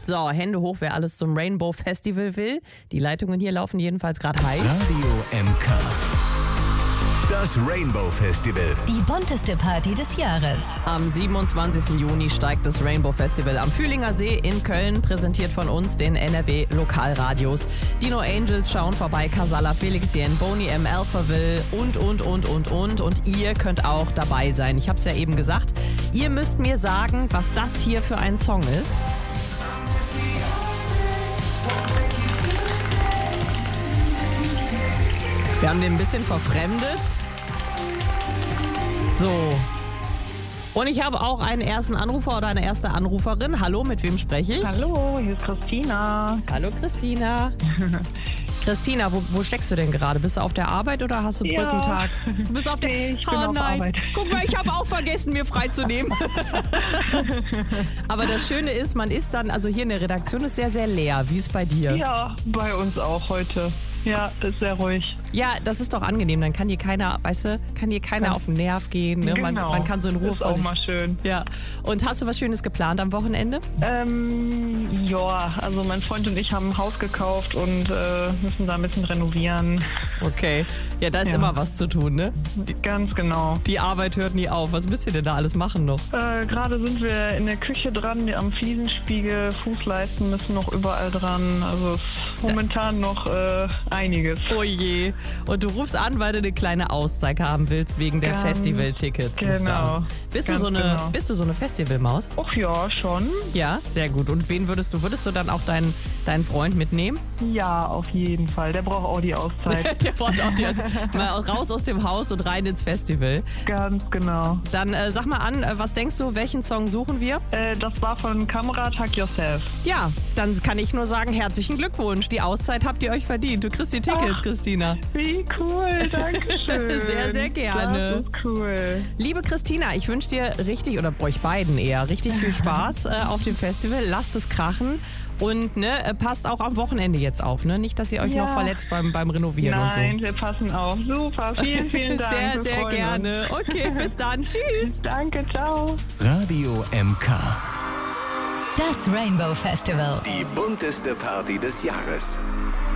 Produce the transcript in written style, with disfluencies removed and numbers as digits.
So, Hände hoch, wer alles zum Rainbow Festival will. Die Leitungen hier laufen jedenfalls gerade heiß. Radio MK. Das Rainbow Festival. Die bunteste Party des Jahres. Am 27. Juni steigt das Rainbow Festival am Fühlinger See in Köln, präsentiert von uns, den NRW Lokalradios. Die No Angels schauen vorbei, Casala, Felix Jen, Boney M, Alphaville und. Und ihr könnt auch dabei sein. Ich habe es ja eben gesagt. Ihr müsst mir sagen, was das hier für ein Song ist. Wir haben den ein bisschen verfremdet. So. Und ich habe auch einen ersten Anrufer oder eine erste Anruferin. Hallo, mit wem spreche ich? Hallo, hier ist Christina. Hallo, Christina. Christina, wo steckst du denn gerade? Bist du auf der Arbeit oder hast du Brückentag? Du bist auf der Ich bin auf Arbeit. Guck mal, ich habe auch vergessen, mir freizunehmen. Aber das Schöne ist, man ist dann, also hier in der Redaktion ist sehr, sehr leer. Wie ist bei dir? Ja, bei uns auch heute. Ja, ist sehr ruhig. Ja, das ist doch angenehm. Dann kann hier keiner, weißt du, auf den Nerv gehen. Ne? Genau. Man kann so in Ruhe ist auch mal schön. Ja. Und hast du was Schönes geplant am Wochenende? Ja, also mein Freund und ich haben ein Haus gekauft und müssen da ein bisschen renovieren. Okay. Ja, da ist immer was zu tun, ne? Ganz genau. Die Arbeit hört nie auf. Was müsst ihr denn da alles machen noch? Gerade sind wir in der Küche dran, am Fliesenspiegel, Fußleisten müssen noch überall dran. Also ist momentan noch einiges. Oh je. Und du rufst an, weil du eine kleine Auszeit haben willst wegen der Festival-Tickets. Genau. Bist du so eine Festivalmaus? Ach ja, schon. Ja, sehr gut. Und wen würdest du dann auch deinen Freund mitnehmen? Ja, auf jeden Fall. Der braucht auch die Auszeit. Der braucht auch mal raus aus dem Haus und rein ins Festival. Ganz genau. Dann sag mal an, was denkst du, welchen Song suchen wir? Das war von Kamerad Hug Yourself. Ja, dann kann ich nur sagen, herzlichen Glückwunsch. Die Auszeit habt ihr euch verdient. Du kriegst die Tickets, Christina. Wie cool, danke schön. Sehr, sehr gerne. Das ist cool. Liebe Christina, ich wünsche dir richtig, oder euch beiden eher, richtig viel Spaß auf dem Festival. Lasst es krachen und passt auch am Wochenende jetzt auf. Ne? Nicht, dass ihr euch noch verletzt beim Renovieren und so. Nein, wir passen auf. Super, vielen Dank. Sehr, sehr gerne. Okay, bis dann. Tschüss. Danke, ciao. Radio MK. Das Rainbow Festival. Die bunteste Party des Jahres.